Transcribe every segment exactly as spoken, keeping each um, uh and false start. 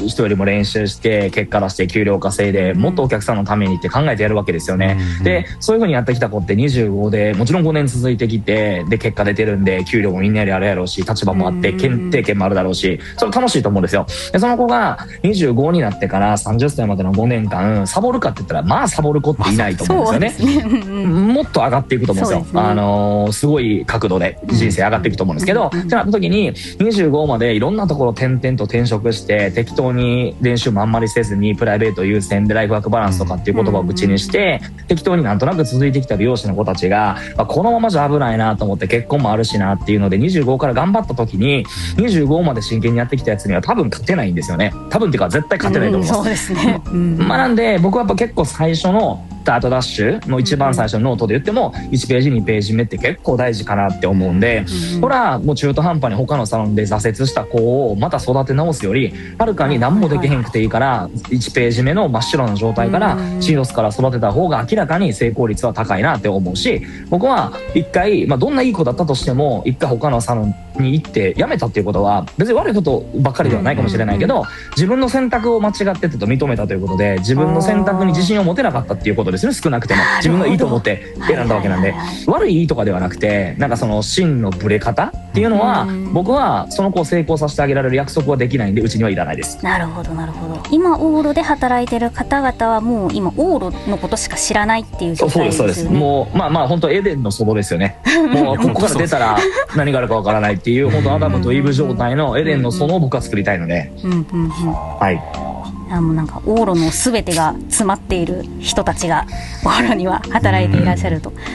人よりも練習して結果出して給料稼いでもっとお客さんのためにって考えてやるわけですよね、うん、でそういう風にやってきた子ってにじゅうごでもちろんごねん続いてきてで結果出てるんで給料もみんなよりあるやろうし立場もあって決定権もあるだろうしそれ楽しいと思うんですよ。でその子がにじゅうごになってからさんじゅっさいまでのごねんかんサボるかって言ったらまあサボる子っていないと思うんですよね、まあ、ねもっと上がっていくと思うんですよ。す、ね、あのー、すごい角度で人生上がっていくと思うんですけど、うん、じゃあ時ににじゅうごまでいろんなところ転々と転職して適当に練習もあんまりせずにプライベート優先でライフワークバランスとかっていう言葉を口にして適当になんとなく続いてきた美容師の子たちが、まあ、このままじゃ危ないなと思って結婚もあるしなっていうのでにじゅうごから頑張った時ににじゅうごまで真剣にやってきたやつには多分勝てないんですよね。多分っていうか絶対勝てないと思います、 うん、そうですね、うん、 まあなんで僕はやっぱ結構最初のスタートダッシュの一番最初のノートで言ってもいちページにページ目って結構大事かなって思うんで、うん、これはもう中途半端に他のサロンで挫折した子をまた育て直すよりはるかに何もできへんくていいからいちページ目の真っ白な状態からシーロスから育てた方が明らかに成功率は高いなって思うし、僕は一回、まあ、どんないい子だったとしても一回他のサロンに行って辞めたっていうことは別に悪いことばっかりではないかもしれないけど自分の選択を間違っててと認めたということで自分の選択に自信を持てなかったっていうことですね。少なくても自分のいいと思って選んだわけなんで悪いいいとかではなくてなんかその芯のブレ方っていうのは僕はその子を成功させてあげられる約束はできないんでうちにはいらないです。 なるほどなるほど。今オーロで働いてる方々はもう今オーロのことしか知らないっていう状態ですよね。そうですそうです。もうまあまあ本当エデンの外ですよね。もうここから出たら何があるかわからないっていう本当アダムとイブ状態のエデンの園を僕は作りたいので、うんうんうん、はい。 あもうなんかオーロのすべてが詰まっている人たちがオーロには働いていらっしゃると、うん、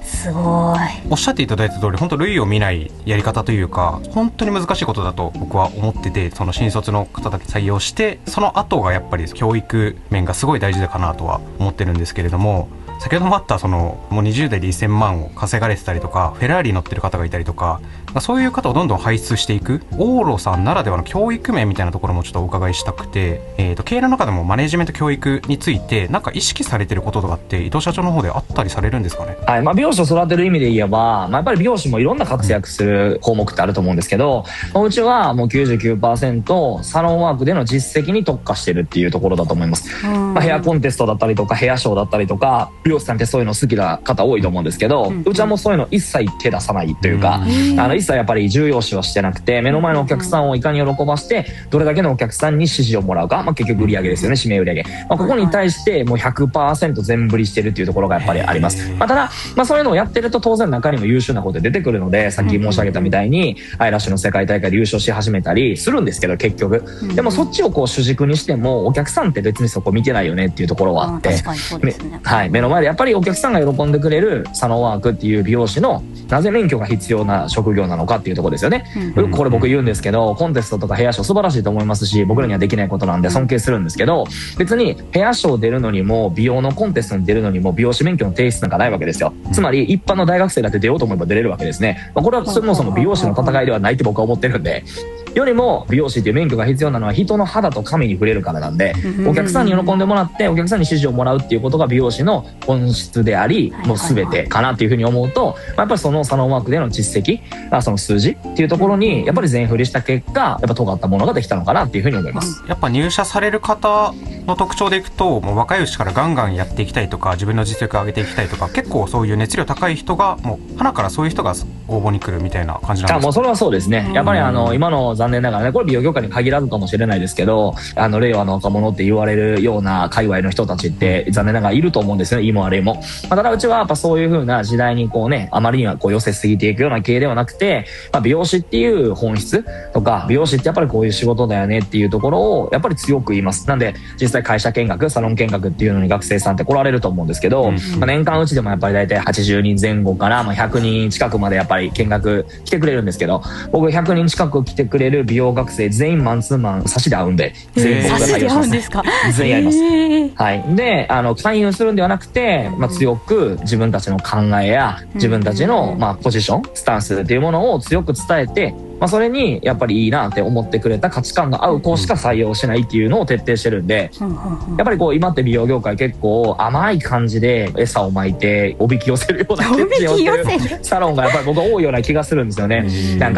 すごいおっしゃっていただいた通り本当類を見ないやり方というか本当に難しいことだと僕は思ってて、その新卒の方だけ採用してその後がやっぱり教育面がすごい大事だかなとは思ってるんですけれども、先ほどもあったそのもうにじゅう代でせんまんを稼がれてたりとかフェラーリ乗ってる方がいたりとかそういう方をどんどん輩出していくオーロさんならではの教育面みたいなところもちょっとお伺いしたくて、えー、と経営の中でもマネジメント教育についてなんか意識されてることとかって伊藤社長の方であったりされるんですかね。 はい、まあ、美容師を育てる意味で言えば、まあ、やっぱり美容師もいろんな活躍する項目ってあると思うんですけど、まあ、うちはもう きゅうじゅうきゅうパーセント サロンワークでの実績に特化してるっていうところだと思います。まあ、ヘアコンテストだったりとかヘアショーだったりとか美容師さんってそういうの好きな方多いと思うんですけど、うん、うちはもうそういうの一切手出さないというか、うん、あの一切やっぱり重要視はしてなくて目の前のお客さんをいかに喜ばしてどれだけのお客さんに支持をもらうか、まあ、結局売上ですよね、指名売上、まあ、ここに対してもう ひゃくパーセント 全振りしてるっていうところがやっぱりあります。まあ、ただ、まあ、そういうのをやってると当然中にも優秀なこと出てくるのでさっき申し上げたみたいにアイラッシュの世界大会で優勝し始めたりするんですけど結局でもそっちをこう主軸にしてもお客さんって別にそこ見てないよねっていうところはあって、はい、目の前でやっぱりお客さんが喜んでくれるサロンワークっていう美容師のなぜ免許が必要な職業なのかっていうところですよね、うん、よくこれ僕言うんですけどコンテストとかヘアショー素晴らしいと思いますし僕らにはできないことなんで尊敬するんですけど別にヘアショー出るのにも美容のコンテストに出るのにも美容師免許の提出なんかないわけですよ。つまり一般の大学生だって出ようと思えば出れるわけですね、まあ、これはそもそも美容師の戦いではないって僕は思ってるんでよりも美容師っていう免許が必要なのは人の肌と髪に触れるからなんでお客さんに喜んでもらってお客さんに支持をもらうっていうことが美容師の本質でありもう全てかなっていうふうに思うとやっぱりそのサロンワークでの実績その数字っていうところにやっぱり全振りした結果やっぱ尖ったものができたのかなっていうふうに思います。 やっぱ入社される方の特徴でいくともう若いうちからガンガンやっていきたいとか自分の実力を上げていきたいとか結構そういう熱量高い人がもう花からそういう人が応募に来るみたいな感じなんですか。 あもうそれはそうですね。やっぱりあの今の残念ながらねこれ美容業界に限らずかもしれないですけどあの令和の若者って言われるような界隈の人たちって残念ながらいると思うんですよね、いいも悪いも。まあ、ただうちはやっぱそういう風な時代にこうねあまりにはこう寄せすぎていくような経営ではなくて、まあ、美容師っていう本質とか美容師ってやっぱりこういう仕事だよねっていうところをやっぱり強く言います。なんで実際会社見学サロン見学っていうのに学生さんって来られると思うんですけど、うんまあ、年間うちでもやっぱり大体はちじゅうにんぜん後からまあひゃくにん近くまでやっぱり見学来てくれるんですけど僕ひゃくにん近く来てくれる美容学生全員マンツーマン差しで会うんで全員僕が対応します、ね、全員やります、はい、であの勧誘するんではなくて、まあ、強く自分たちの考えや自分たちのまあポジションスタンスっていうものを強く伝えてまあ、それにやっぱりいいなって思ってくれた価値観が合う子しか採用しないっていうのを徹底してるんでやっぱりこう今って美容業界結構甘い感じで餌をまいておびき寄せるようなケチをしてるサロンがやっぱり僕は多いような気がするんですよね。なんか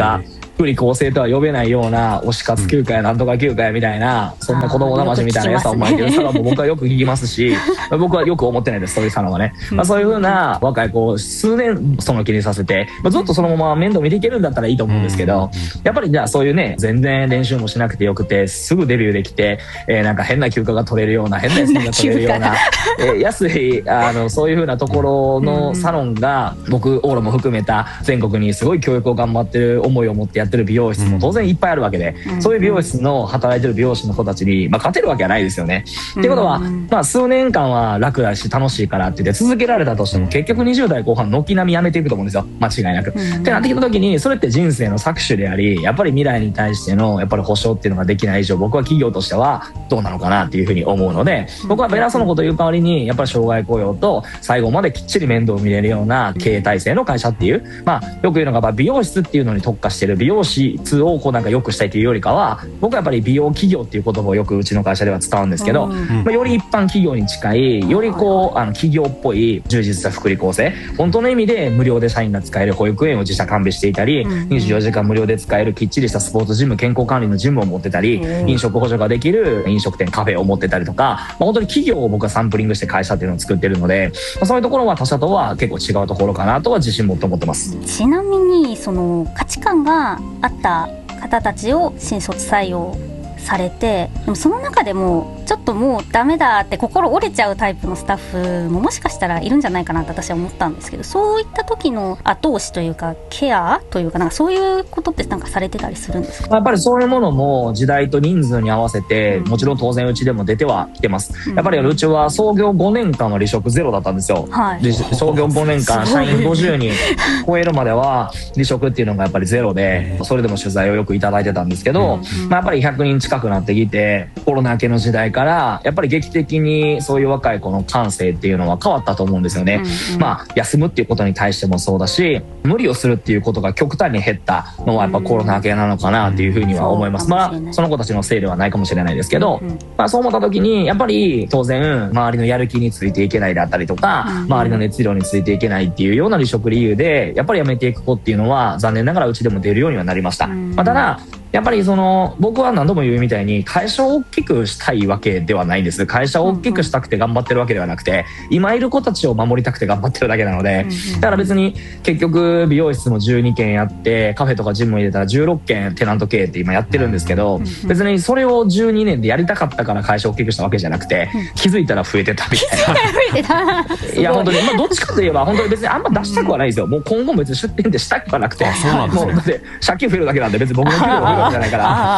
福利厚生とは呼べないような推し活休暇やなんとか休暇やみたいな、そんな子供騙しみたいな餌を巻いてるサロンも僕はよく聞きますし僕はよく思ってないです、そういうサロンはね、まあ、そういう風な若い子を数年その気にさせて、まあ、ずっとそのまま面倒見ていけるんだったらいいと思うんですけど、やっぱりじゃあそういうね、全然練習もしなくてよくてすぐデビューできて、えー、なんか変な休暇が取れるような、変な休みが取れるようなえー、安いあのそういう風なところのサロンが、僕オーロも含めた全国にすごい教育を頑張ってる思いを持ってやってる美容室も当然いっぱいあるわけで、そういう美容室の働いてる美容師の子たちに、まあ、勝てるわけはないですよね。っていうことは、まあ、数年間は楽だし楽しいからって言って続けられたとしても、結局にじゅう代後半軒並みやめていくと思うんですよ、間違いなく。ってなってきた時に、それって人生の搾取であり、やっぱり未来に対してのやっぱり保証っていうのができない以上、僕は企業としてはどうなのかなっていうふうに思うので、僕は偉そうなことを言う代わりに、やっぱり障害雇用と最後まできっちり面倒を見れるような経営体制の会社っていう、まあ、よく言うのが美容室っていうのに特化してる美容室をこうなんか良くしたいというよりかは、僕はやっぱり美容企業っていう言葉をよくうちの会社では使うんですけど、まあ、より一般企業に近い、よりこうあの企業っぽい充実した福利厚生、本当の意味で無料で社員が使える保育園を自社完備していたり、にじゅうよじかん無料で使えるきっちりしたスポーツジム、健康管理のジムを持ってたり、飲食補助ができる飲食店カフェを持ってたりとか、まあ、本当に企業を僕はサンプリングして会社っていうのを作ってるので、まあ、そういうところは他社とは結構違うところかなとは自信持って思ってます。 ちなみにその価値観があった方たちを新卒採用されて、でもその中でもちょっともうダメだって心折れちゃうタイプのスタッフももしかしたらいるんじゃないかなって私は思ったんですけど、そういった時の後押しというかケアというか、なんかそういうことってなんかされてたりするんですか？ やっぱりそういうものも時代と人数に合わせて、もちろん当然うちでも出てはきてます、うん、やっぱりうちは創業ごねんかんは離職ゼロだったんですよ、はい、で創業ごねんかん社員ごじゅうにん超えるまでは離職っていうのがやっぱりゼロで、それでも取材をよくいただいてたんですけど、うんうん、まあ、やっぱりひゃくにん近くなってきて、コロナ明けの時代からやっぱり劇的にそういう若い子の感性っていうのは変わったと思うんですよね、うんうん、まあ休むっていうことに対してもそうだし、無理をするっていうことが極端に減ったのはやっぱコロナ明けなのかなっていうふうには思います、うん、まあその子たちのせいではないかもしれないですけど、うんうん、まあそう思った時にやっぱり当然周りのやる気についていけないだったりとか、うんうん、周りの熱量についていけないっていうような離職理由でやっぱり辞めていく子っていうのは残念ながらうちでも出るようにはなりました、うん、まあ、ただやっぱりその僕は何度も言うみたいに会社を大きくしたいわけではないんです。会社を大きくしたくて頑張ってるわけではなくて、今いる子たちを守りたくて頑張ってるだけなので、だから別に結局美容室もじゅうにけんやってカフェとかジムも入れたらじゅうろっけんテナント経営って今やってるんですけど、別にそれをじゅうにねんでやりたかったから会社を大きくしたわけじゃなくて、気づいたら増えてたみたいな。いや本当に、まあ、どっちかといえば本当に別にあんま出したくはないですよ。もう今後も別に出店ってしたくはなくて、もうだって借金増えるだけなんで別に僕の給料が増えるわけじゃないから。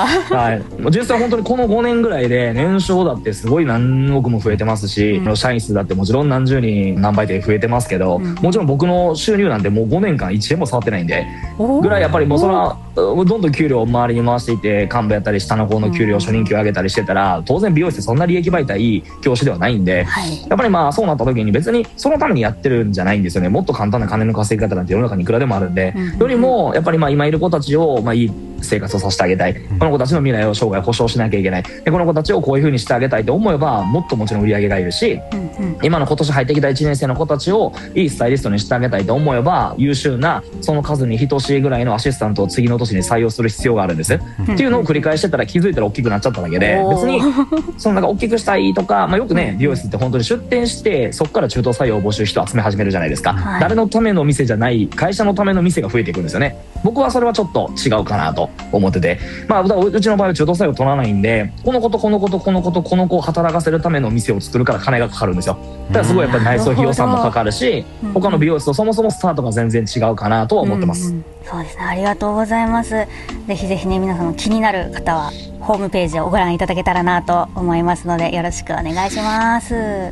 はい、実際本当にこのごねんぐらいで年商だってすごい何億も増えてますし、うん、社員数だってもちろん何十人何倍で増えてますけど、うん、もちろん僕の収入なんてもうごねんかんいちえんも触ってないんでぐらい、やっぱりもうそれはどんどん給料を周りに回していて、幹部やったり下の子の給料初任給上げたりしてたら、当然美容室ってそんな利益媒体いい業種ではないんで、はい、やっぱりまあそうなった時に別にそのためにやってるんじゃないんですよね。もっと簡単な金の稼ぎ方なんて世の中にいくらでもあるんで、うん、よりもやっぱりまあ今いる子たちをまあいい生活をさせてあげたい、この子たちの未来を生涯保証しなきゃいけない、でこの子たちをこういう風にしてあげたいと思えばもっともちろん売り上げがいるし、うんうん、今の今年入ってきたいちねん生の子たちをいいスタイリストにしてあげたいと思えば、優秀なその数に等しいぐらいのアシスタントを次の年に採用する必要があるんです、うんうん、っていうのを繰り返してたら気づいたら大きくなっちゃっただけで、別にそのなんか大きくしたいとか、まあ、よくね美容室って本当に出店してそこから中途採用を募集人集め始めるじゃないですか、はい、誰のための店じゃない会社のための店が増えていくんですよね。僕はそれはちょっと違うかなと思ってて、まあ、うちの場合は中途採用取らないんで、この子とこの子とこの子とこの子を働かせるための店を作るから金がかかるんですよ。だからすごいやっぱり内装費用さんもかかるし、他の美容室とそもそもスタートが全然違うかなとは思ってます、うんうん、 そうですね、ありがとうございます。ぜひぜひね皆さん気になる方はホームページをご覧いただけたらなと思いますのでよろしくお願いします。れ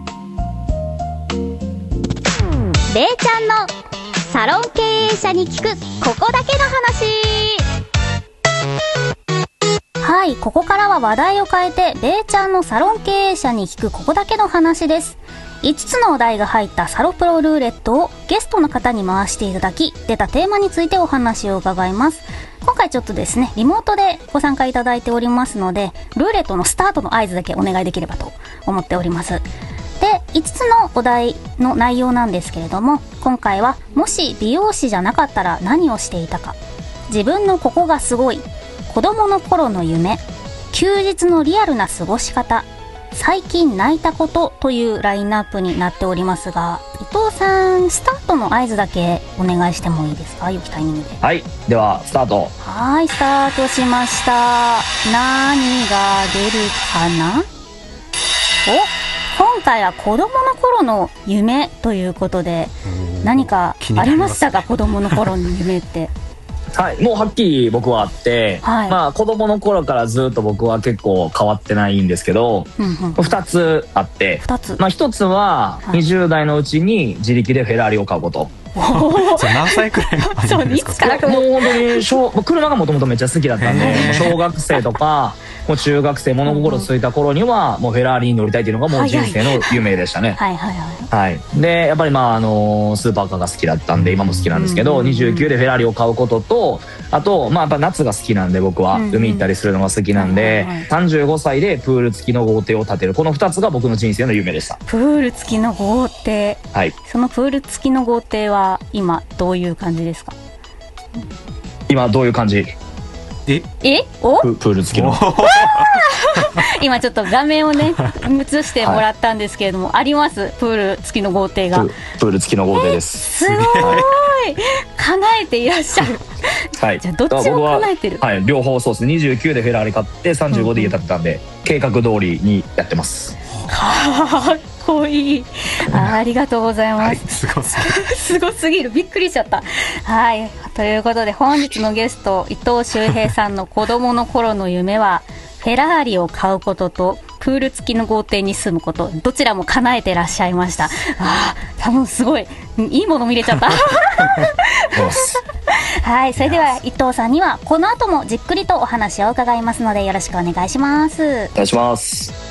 いちゃんのサロン経営者に聞くここだけの話。はい、ここからは話題を変えてれいちゃんのサロン経営者に聞くここだけの話です。いつつのお題が入ったサロプロルーレットをゲストの方に回していただき、出たテーマについてお話を伺います。今回ちょっとですねリモートでご参加いただいておりますので、ルーレットのスタートの合図だけお願いできればと思っております。で、いつつのお題の内容なんですけれども、今回はもし美容師じゃなかったら何をしていたか、 自分のここがすごい、子供の頃の夢、休日のリアルな過ごし方、最近泣いたことというラインナップになっておりますが、伊藤さん、スタートの合図だけお願いしてもいいですか？良きタイミングで。 はい、ではスタート。 はい、スタートしました。何が出るかな？お、今回は子供の頃の夢ということで、何かありましたか？子供の頃の夢って。 はい、もうはっきり僕はあって、はい、まあ子供の頃からずっと僕は結構変わってないんですけど、うんうん、ふたつあって、ふたつ、まあ、ひとつはにじゅう代のうちに自力でフェラーリを買うこと。 それ何歳くらいの初めですか？ そう、いつからもう本当に小車がもともとめっちゃ好きだったんで、小学生とかもう中学生物心ついた頃にはもうフェラーリに乗りたいっていうのがもう人生の夢でしたね。 はいはいはいはい。でやっぱりまああのスーパーカーが好きだったんで今も好きなんですけど、にじゅうきゅうでフェラーリを買うことと、あとまあやっぱ夏が好きなんで僕は海行ったりするのが好きなんで、さんじゅうごさいでプール付きの豪邸を建てる、このふたつが僕の人生の夢でした。 プール付きの豪邸、 はい、 そのプール付きの豪邸は今どういう感じですか？ 今どういう感じ？ ええおプ, プール付きの今ちょっと画面をね映してもらったんですけれども、はい、あります、プール付きの豪邸が。 プ, プール付きの豪邸です。 すごい、はい、叶えていらっしゃる。はい、じゃあどっちも叶えてる。 はい、両方そうですね。にじゅうきゅうでフェラーリ買ってさんじゅうごで家建てたんで、うん、計画通りにやってます。 かっこいい。 あ, ありがとうございます、はい、 すごすぎるすごすぎる、びっくりしちゃった。はい、ということで本日のゲスト伊藤修平さんの子供の頃の夢はフェラーリを買うこととプール付きの豪邸に住むこと、どちらも叶えてらっしゃいました。あー、多分すごいいいもの見れちゃったはい、それでは伊藤さんにはこの後もじっくりとお話を伺いますのでよろしくお願いします。 お願いします。